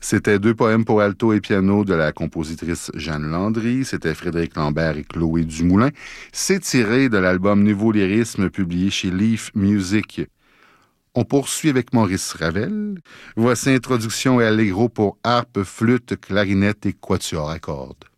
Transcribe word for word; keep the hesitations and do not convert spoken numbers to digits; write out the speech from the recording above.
C'était deux poèmes pour alto et piano de la compositrice Jeanne Landry. C'était Frédéric Lambert et Chloé Dumoulin. C'est tiré de l'album Nouveau Lyrisme publié chez Leaf Music. On poursuit avec Maurice Ravel. Voici introduction et allegro pour harpe, flûte, clarinette et quatuor à cordes.